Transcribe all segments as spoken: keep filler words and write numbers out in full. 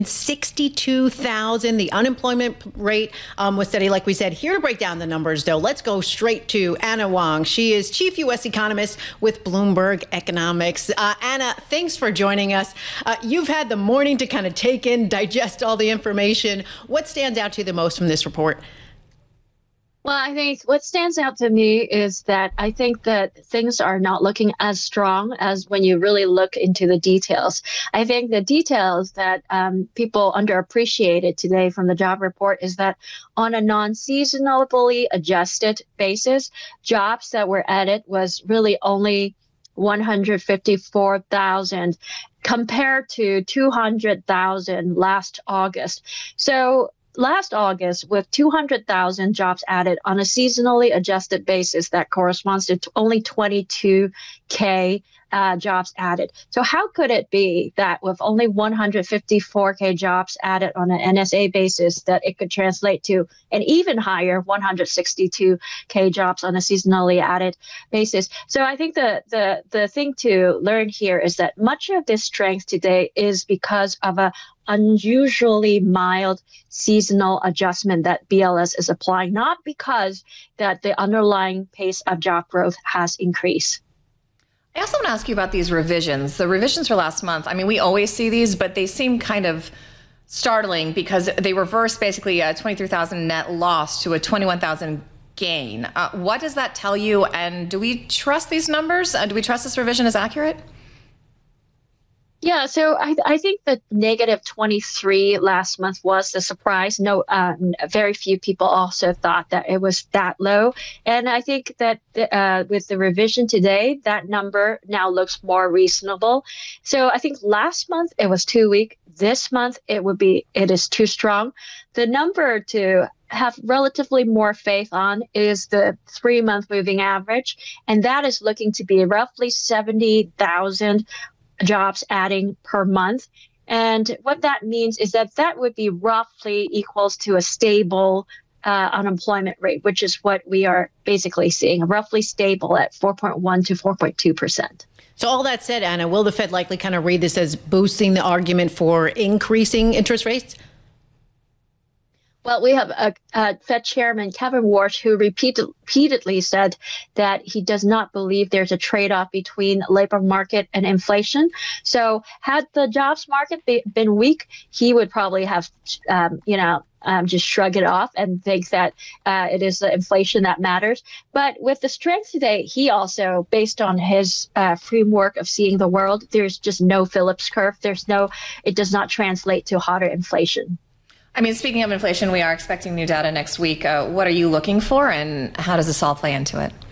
sixty-two thousand. The unemployment rate um, was steady, like we said. Here to break down the numbers, though, let's go straight to Anna Wong. She is chief U S economist with Bloomberg Economics. Uh, Anna, thanks for joining us. Uh, you've had the morning to kind of take in, digest all the information. What stands out to you the most from this report? Well, I think what stands out to me is that I think that things are not looking as strong as when you really look into the details. I think the details that um, people underappreciated today from the job report is that on a non-seasonally adjusted basis, jobs that were added was really only one hundred fifty-four thousand compared to two hundred thousand last August. So last August, with two hundred thousand jobs added on a seasonally adjusted basis, that corresponds to only twenty-two K uh, jobs added. So how could it be that with only one hundred fifty-four K jobs added on an N S A basis, that it could translate to an even higher one hundred sixty-two K jobs on a seasonally added basis? So I think the, the, the thing to learn here is that much of this strength today is because of a unusually mild seasonal adjustment that B L S is applying, not because that the underlying pace of job growth has increased. I also want to ask you about these revisions. The revisions for last month, I mean, we always see these, but they seem kind of startling because they reverse basically a twenty-three thousand net loss to a twenty-one thousand gain. Uh, what does that tell you? And do we trust these numbers? Uh, do we trust this revision is accurate? Yeah, so I, I think the negative twenty-three last month was the surprise. No, uh, very few people also thought that it was that low. And I think that uh, with the revision today, that number now looks more reasonable. So I think last month it was too weak. This month it would be, it is too strong. The number to have relatively more faith on is the three-month moving average. And that is looking to be roughly seventy thousand jobs adding per month. And what that means is that that would be roughly equals to a stable uh, unemployment rate, which is what we are basically seeing, roughly stable at four point one to four point two percent. So all that said, Anna, will the Fed likely kind of read this as boosting the argument for increasing interest rates? Well, we have a, a Fed Chairman, Kevin Warsh, who repeat, repeatedly said that he does not believe there's a trade-off between labor market and inflation. So had the jobs market be, been weak, he would probably have, um, you know, um, just shrug it off and think that uh, it is the inflation that matters. But with the strength today, he also, based on his uh, framework of seeing the world, there's just no Phillips curve. There's no, it does not translate to hotter inflation. I mean, speaking of inflation, we are expecting new data next week. Uh, what are you looking for, and how does this all play into it?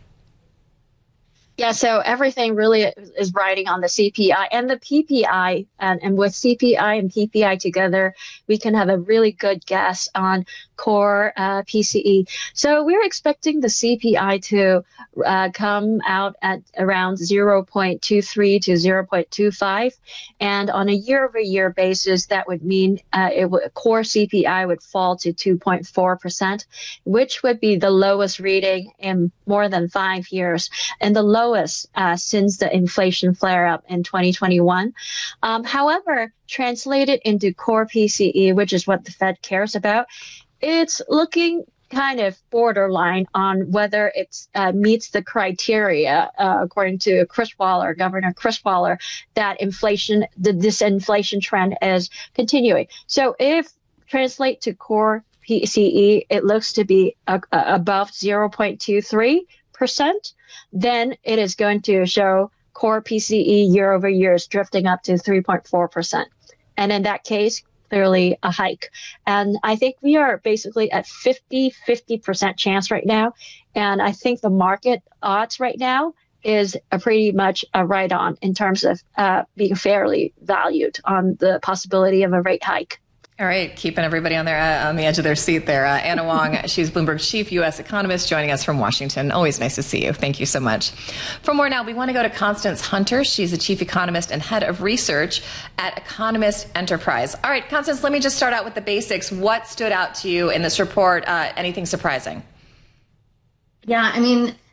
Yeah, so everything really is riding on the C P I and the P P I. And, and with C P I and P P I together, we can have a really good guess on core uh, P C E. So we're expecting the C P I to uh, come out at around zero point two three to zero point two five. And on a year-over-year basis, that would mean uh, it w- core C P I would fall to two point four percent, which would be the lowest reading in more than five years. And the lowest Uh, since the inflation flare-up in twenty twenty-one. Um, however, translated into core P C E, which is what the Fed cares about, it's looking kind of borderline on whether it uh, meets the criteria, uh, according to Chris Waller, Governor Chris Waller, that inflation, the disinflation trend is continuing. So if translate to core P C E, it looks to be uh, above zero point two three percent, then it is going to show core P C E year over year is drifting up to three point four percent. And in that case, clearly a hike. And I think we are basically at fifty, fifty percent chance right now. And I think the market odds right now is a pretty much a right on in terms of uh, being fairly valued on the possibility of a rate hike. All right, keeping everybody on their uh, on the edge of their seat there. Uh, Anna Wong, she's Bloomberg's chief U S economist, joining us from Washington. Always nice to see you. Thank you so much. For more now, we want to go to Constance Hunter. She's the chief economist and head of research at Economist Enterprise. All right, Constance, let me just start out with the basics. What stood out to you in this report? Uh, anything surprising? Yeah, I mean,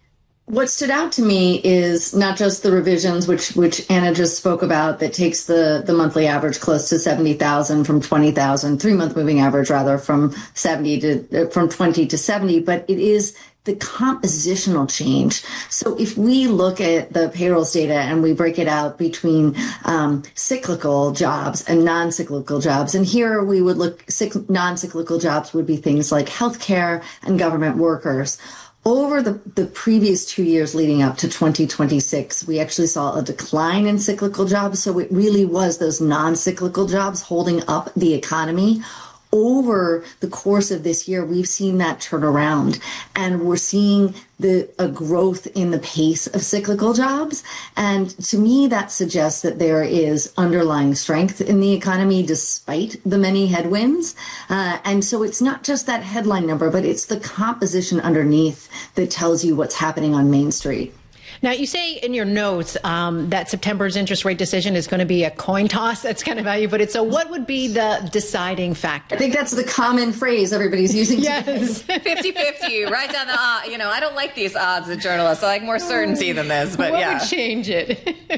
What stood out to me is not just the revisions, which which Anna just spoke about, that takes the, the monthly average close to seventy thousand from twenty thousand, three month moving average rather from seventy to from twenty to seventy, but it is the compositional change. So if we look at the payrolls data and we break it out between um, cyclical jobs and non-cyclical jobs, and here we would look, non-cyclical jobs would be things like healthcare and government workers. Over the, the previous two years leading up to twenty twenty-six, we actually saw a decline in cyclical jobs. So it really was those non-cyclical jobs holding up the economy. Over the course of this year, we've seen that turn around, and we're seeing the a growth in the pace of cyclical jobs. And to me, that suggests that there is underlying strength in the economy despite the many headwinds. Uh, and so it's not just that headline number, but it's the composition underneath that tells you what's happening on Main Street. Now, you say in your notes um, that September's interest rate decision is going to be a coin toss. That's kind of how you put it. So what would be the deciding factor? I think that's the common phrase everybody's using. Yes. fifty-fifty. Write down the, uh, you know, I don't like these odds as journalists. I like more certainty than this, but what yeah. What would change it?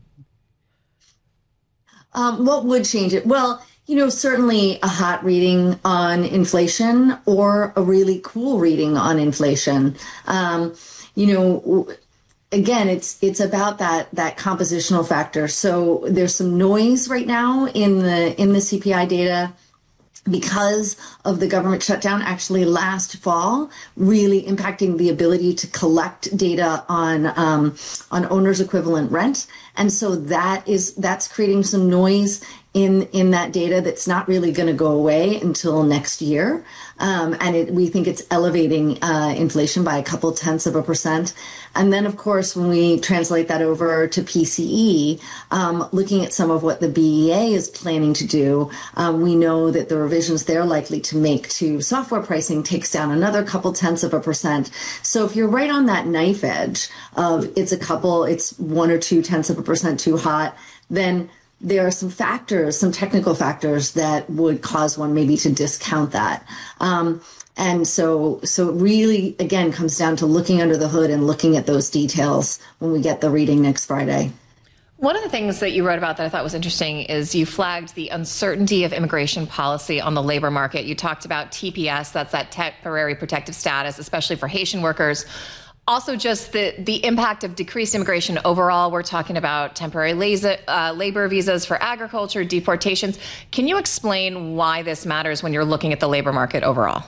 um, what would change it? Well, you know, certainly a hot reading on inflation or a really cool reading on inflation. Um, you know, Again, it's it's about that that compositional factor. So there's some noise right now in the in the C P I data because of the government shutdown actually last fall, really impacting the ability to collect data on um, on owner's equivalent rent. And so that is that's creating some noise in in that data that's not really going to go away until next year. Um, and it, we think it's elevating uh, inflation by a couple tenths of a percent. And then, of course, when we translate that over to P C E, um, looking at some of what the B E A is planning to do, um, we know that the revisions they're likely to make to software pricing takes down another couple tenths of a percent. So if you're right on that knife edge of it's a couple, it's one or two tenths of a percent too hot, then there are some factors, some technical factors that would cause one maybe to discount that. Um, and so, so it really, again, comes down to looking under the hood and looking at those details when we get the reading next Friday. One of the things that you wrote about that I thought was interesting is you flagged the uncertainty of immigration policy on the labor market. You talked about T P S, that's that temporary protective status, especially for Haitian workers. Also, just the, the impact of decreased immigration overall. We're talking about temporary laser, uh, labor visas for agriculture, deportations. Can you explain why this matters when you're looking at the labor market overall?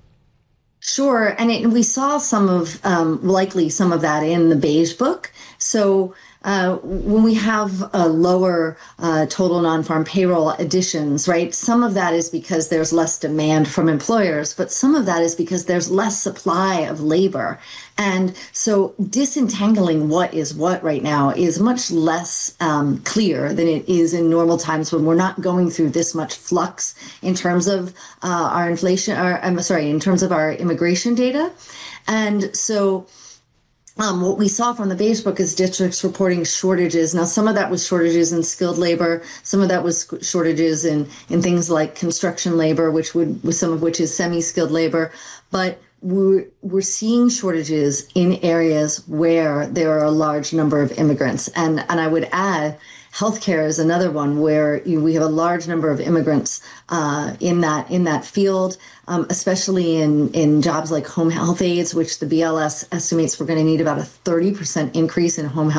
Sure. And it, we saw some of, um, likely some of that in the Beige Book. So uh, when we have a lower uh, total non-farm payroll additions, right, some of that is because there's less demand from employers, but some of that is because there's less supply of labor. And so disentangling what is what right now is much less um, clear than it is in normal times when we're not going through this much flux in terms of uh, our inflation, or I'm sorry, in terms of our immigration data. And so Um, what we saw from the Beige Book is districts reporting shortages. Now, some of that was shortages in skilled labor. Some of that was shortages in, in things like construction labor, which would, some of which is semi-skilled labor. But we're, we're seeing shortages in areas where there are a large number of immigrants. And, and I would add, healthcare is another one where you, we have a large number of immigrants uh, in that in that field, um, especially in, in jobs like home health aides, which the B L S estimates we're going to need about a thirty percent increase in home health